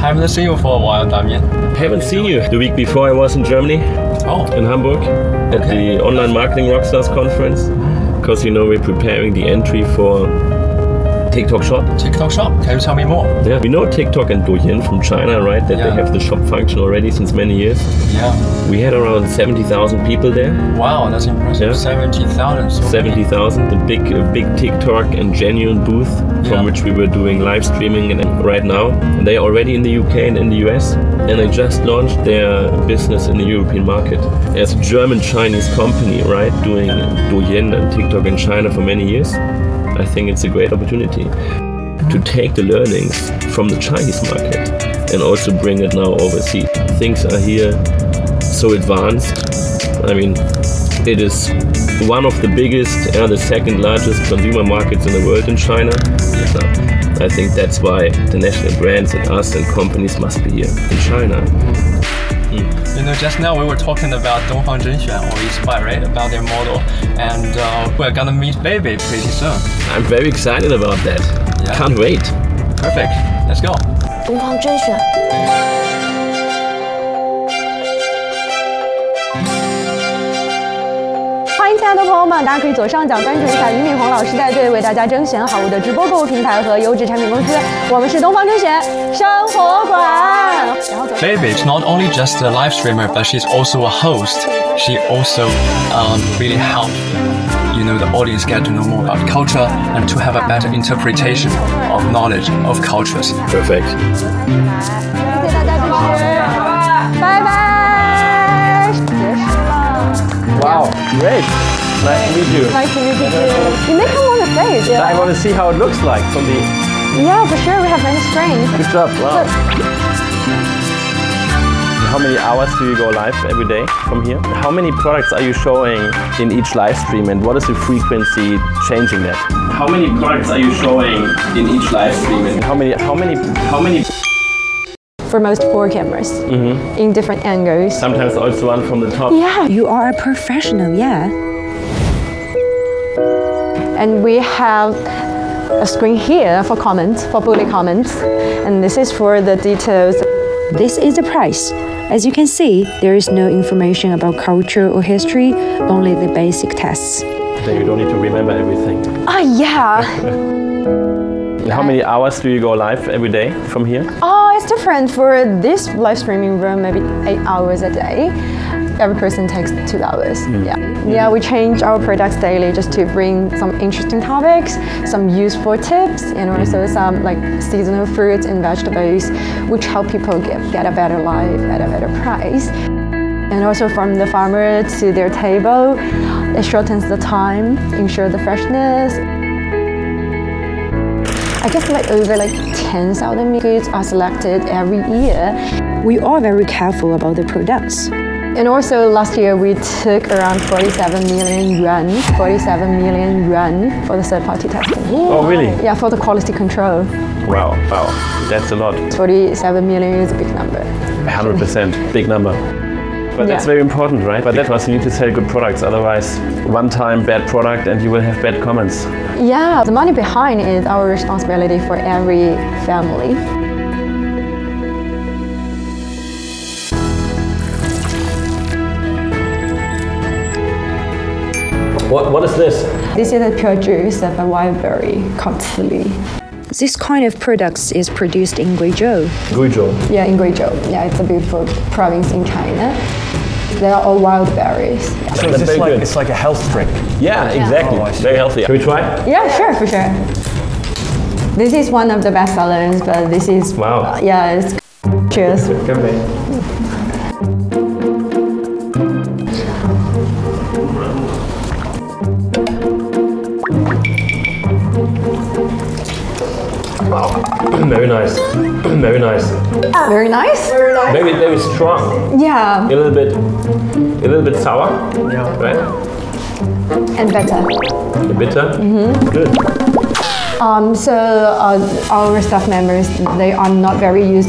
haven't seen you for a while, Damien. Haven't seen you. The week before I was in Germany, in Hamburg, at the Online Marketing Rockstars conference, because we're preparing the entry for TikTok Shop. TikTok Shop, can you tell me more? Yeah, we know TikTok and Douyin from China, right? That they have the shop function already since many years. Yeah. We had around 70,000 people there. Wow, that's impressive. Yeah. 70,000. 70,000, a big TikTok and Genuine booth from which we were doing live streaming and right now. And they are already in the UK and in the US. And they just launched their business in the European market. As a German-Chinese company, right? Doing Douyin and TikTok in China for many years. I think it's a great opportunity to take the learnings from the Chinese market and also bring it now overseas. Things are here so advanced. I mean, it is one of the biggest, the second largest consumer markets in the world in China. I think that's why the national brands and us and companies must be here in China. Just now we were talking about Dongfang Zhenxuan or Inspire, right? About their model, and we're gonna meet Beibei pretty soon. I'm very excited about that. Yeah. Can't wait. Perfect. Let's go. 东方甄选。欢迎亲爱的朋友们，大家可以左上角关注一下俞敏洪老师带队为大家甄选好物的直播购物平台和优质产品公司。我们是东方甄选生活馆。 Beibei is not only just a live streamer, but she's also a host. She also really helped the audience get to know more about culture and to have a better interpretation of knowledge of cultures. Perfect. 谢谢大家支持，拜拜。结束了。 Wow, great. Nice to meet you. Nice to meet you too. You may come on the stage. I want to see how it looks like from the... Yeah, for sure. We have many screens. Good job. Wow. How many hours do you go live every day from here? How many products are you showing in each live stream, and what is the frequency changing that? How many products are you showing in each live stream? And how many? For most 4 cameras in different angles. Sometimes also one from the top. Yeah. You are a professional, yeah. And we have a screen here for comments, for bullet comments. And this is for the details. This is the price. As you can see, there is no information about culture or history, only the basic tests. Then you don't need to remember everything. Oh, yeah. How many hours do you go live every day from here? Oh, it's different. For this live streaming room, maybe 8 hours a day. Every person takes 2 hours. Yeah, we change our products daily just to bring some interesting topics, some useful tips, and also some like seasonal fruits and vegetables, which help people get a better life at a better price. And also from the farmer to their table, it shortens the time, ensure the freshness. I guess over 10,000 goods are selected every year. We are very careful about the products. And also last year we took around 47 million yuan for the third-party testing. Oh, really? Yeah, for the quality control. Wow, that's a lot. 47 million is a big number. 100%, big number. But that's very important, right? But because you need to sell good products, otherwise one time bad product and you will have bad comments. Yeah, the money behind is our responsibility for every family. What is this? This is the pure juice of a wild berry called cili. This kind of products is produced in Guizhou. Guizhou. Yeah, in Guizhou. Yeah, it's a beautiful province in China. They are all wild berries. Yeah. So is this it's like a health drink? Yeah, exactly. Very healthy. Can we try? Yeah, sure, for sure. This is one of the best sellers, but this is... Wow. Yeah, it's... Cheers. Wow. Very nice. Very nice. Very nice? Very strong. Yeah. A little bit sour. Yeah. Right? And better. Bitter? Good. So our staff members, they are not very used